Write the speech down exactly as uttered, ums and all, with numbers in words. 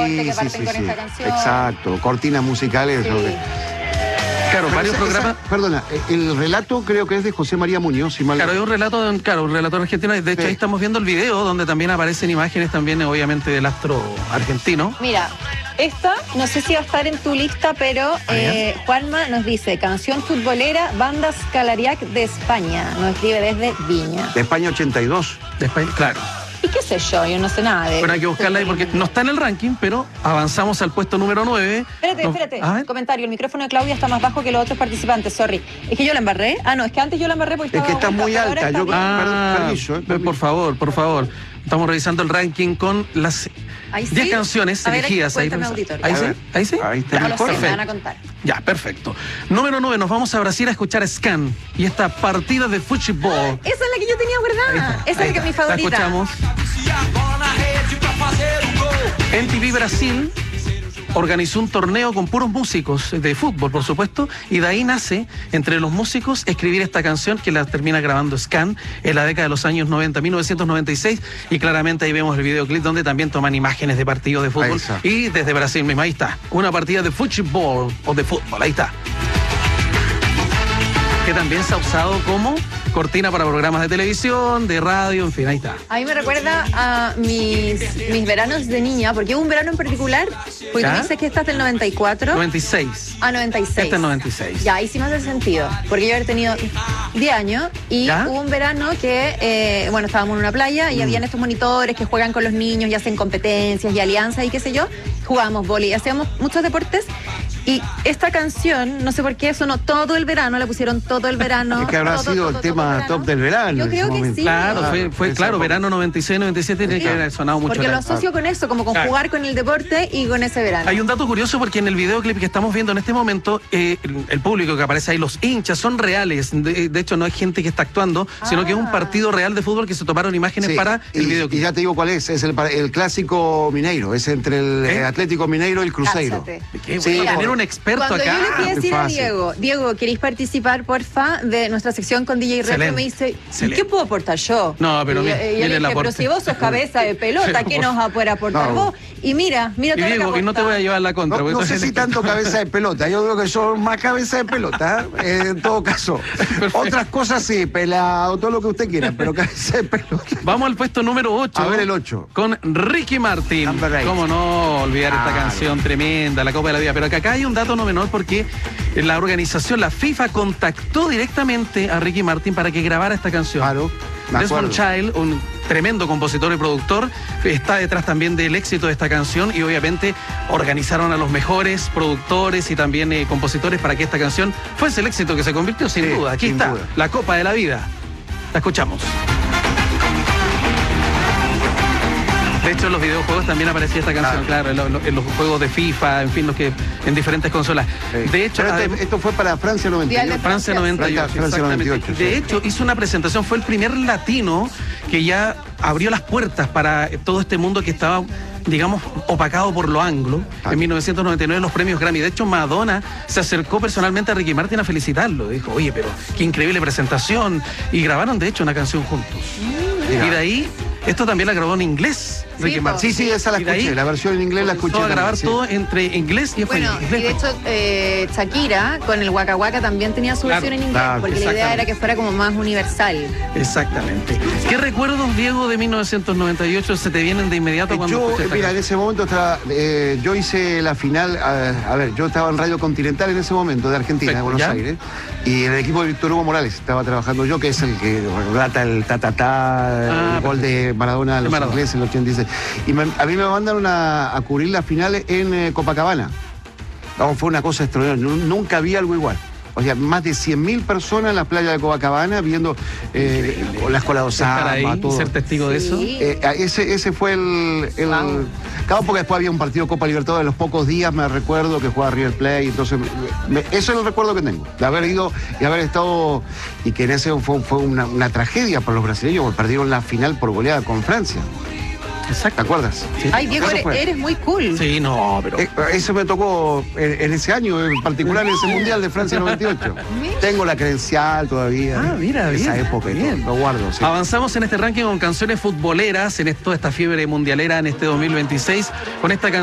deporte que sí, parten sí, con sí. esta canción. Exacto, cortinas musicales. Sí. Lo que... Claro, Pero varios esa- programas. esa- perdona, el relato creo que es de José María Muñoz, si mal Claro, es un relato, de un- claro, un relato argentino. De hecho, Sí. ahí estamos viendo el video donde también aparecen imágenes también, obviamente, del astro argentino. Mira, esta no sé si va a estar en tu lista, pero eh, Juanma nos dice, canción futbolera, banda Scalariac de España. Nos escribe desde Viña. de España ochenta y dos. De España, claro. ¿Y qué sé yo? Yo no sé nada de... Pero hay que buscarla ahí porque no está en el ranking, pero avanzamos al puesto número nueve. Espérate, No- espérate. A ver. Comentario, el micrófono de Claudia está más bajo que los otros participantes, sorry. Es que yo la embarré. Ah, no, es que antes yo la embarré porque Es que estaba está muy vuelta, pero alta. ahora Yo, está bien. per- Ah, permiso, eh, por permiso. favor, por favor. Estamos revisando el ranking con las Ahí sí. diez canciones A ver, elegidas. Ahí, cuéntame, revisa- auditorio. ahí A sí, ver. ahí sí. Ahí está. No lo sé, me Perfecto. van a contar. Ya, perfecto. Número nueve, nos vamos a Brasil a escuchar Scan y esta partida de fútbol. Esa es la que yo tenía guardada. Esa Ahí es la que está. es mi favorita. La escuchamos. M T V Brasil organizó un torneo con puros músicos de fútbol, por supuesto, y de ahí nace, entre los músicos, escribir esta canción que la termina grabando Scan en la década de los años noventa, mil novecientos noventa y seis, y claramente ahí vemos el videoclip donde también toman imágenes de partidos de fútbol, Ahí está. y desde Brasil mismo, ahí está, una partida de fútbol o de fútbol, ahí está. Que también se ha usado como cortina para programas de televisión, de radio, en fin, ahí está. A mí me recuerda a mis, mis veranos de niña, porque hubo un verano en particular, porque ¿Ya? tú dices que esta es del noventa y cuatro. noventa y seis. Ah, noventa y seis. Este es noventa y seis. Ya, ahí sí me hace sentido, porque yo había tenido diez años y ¿Ya? hubo un verano que, eh, bueno, estábamos en una playa y Mm. habían estos monitores que juegan con los niños y hacen competencias y alianzas y qué sé yo. Jugábamos vóley, hacíamos muchos deportes y esta canción, no sé por qué, sonó todo el verano, la pusieron todo el verano. Es que habrá todo, sido todo, el todo tema verano. top del verano. Yo en creo ese que momento. sí. Claro, Ah, fue, fue esa claro, época. verano noventa y seis, noventa y siete tiene que haber sonado mucho. Porque lo la- asocio con eso, como con Claro. jugar con el deporte y con ese verano. Hay un dato curioso porque en el videoclip que estamos viendo en este momento, eh, el, el público que aparece ahí, los hinchas, son reales. De, de hecho, no es gente que está actuando, sino que es un Ah. partido real de fútbol que se tomaron imágenes Sí, para el y, videoclip. y ya te digo cuál es, es el, pa- el clásico mineiro, es entre el ¿Eh? eh, Atlético Mineiro y el Cruzeiro. Cállate. Qué Sí, bueno por- tener un experto Cuando acá. yo le fui a muy decir a fácil. Diego, Diego, ¿queréis participar, porfa, de nuestra sección con D J Reto? Excelente, Me dice, ¿y excelente. qué puedo aportar yo? No, pero y, mira, y yo mire le el dije, pero aporte. si vos sos cabeza de pelota, Pero ¿qué por- nos va a poder aportar No. vos? Y mira, mira Y todo lo que Diego, y no te voy a aporta. llevar la contra. No, porque no tú sé eres si el tanto experto. cabeza de pelota, yo creo que son más cabeza de pelota, eh, en todo caso. Otras cosas sí, pelado, todo lo que usted quiera, pero cabeza de pelota. Vamos al puesto número ocho. A ver el ocho. Con Ricky Martin. Number eight. Cómo no olvidar esta Claro. canción tremenda, la Copa de la Vida. Pero que acá hay un dato no menor porque la organización, la FIFA, contactó directamente a Ricky Martin para que grabara esta canción. Claro, me Desmond acuerdo. Child, un tremendo compositor y productor, está detrás también del éxito de esta canción y obviamente organizaron a los mejores productores y también eh, compositores para que esta canción fuese el éxito que se convirtió, sin Sí, duda. Aquí sin está, duda. la Copa de la Vida. La escuchamos. De hecho, en los videojuegos también aparecía esta canción, claro, en, lo- en los juegos de FIFA, en fin, los que en diferentes consolas. Sí. De hecho, Pero este- adem- esto fue para Francia noventa y ocho. Mundial de Francia noventa y ocho, Francia exactamente. noventa y ocho, De sí. hecho, hizo una presentación, fue el primer latino que ya abrió las puertas para todo este mundo que estaba, digamos, opacado por lo anglo. Ah. En mil novecientos noventa y nueve los premios Grammy. De hecho, Madonna se acercó personalmente a Ricky Martin a felicitarlo. Dijo, oye, pero qué increíble presentación. Y grabaron, de hecho, una canción juntos. Mira. Y de ahí, esto también la grabó en inglés, Sí, Ricky po. Martin. Sí, sí, esa la Y de ahí escuché, la versión en inglés la escuché. Comenzó a también, grabar sí. todo entre inglés y español. Bueno, y Inglés, de hecho, eh, Shakira con el Waka Waka también tenía su Claro, versión en inglés, claro, porque la idea exactamente. era que fuera como más universal. Exactamente. ¿Qué recuerdos, Diego, de mil novecientos noventa y ocho se te vienen de inmediato cuando Yo, escuchas esta mira, en canción? ese momento estaba, eh, yo hice la final, a, a ver, yo estaba en Radio Continental en ese momento, de Argentina, de Perfecto, Buenos ¿ya? Aires, y en el equipo de Víctor Hugo Morales estaba trabajando yo, que es el que relata el ta-ta-ta, Ah, el gol de Maradona a De los Maradona. ingleses en el ochenta y seis. Y me- a mí me mandan una, a cubrir las finales en eh, Copacabana. No, fue una cosa extraordinaria, Nu- nunca vi algo igual. O sea, más de cien mil personas en la playa de Copacabana viendo eh, las colas de Estar samba, ahí, todo. ser testigo de eso. Sí. Eh, ese, ese fue el... el Wow. Claro, porque después había un partido Copa Libertadores de los pocos días, me recuerdo que jugaba River Plate, entonces me- me- eso es el recuerdo que tengo, de haber ido y haber estado, y que en ese fue, fue una, una tragedia para los brasileños, porque perdieron la final por goleada con Francia, ¿te Exacto. acuerdas? Ay, Diego, Eso eres, fue. eres muy cool. Sí, no, pero... Eh, eso me tocó en, en ese año, en particular en ese Mundial de Francia noventa y ocho. Mira. Tengo la credencial todavía. Ah, mira, de esa bien, época y bien. todo, lo guardo. Sí. Avanzamos en este ranking con canciones futboleras, en toda esta fiebre mundialera en este dos mil veintiséis, con esta canción.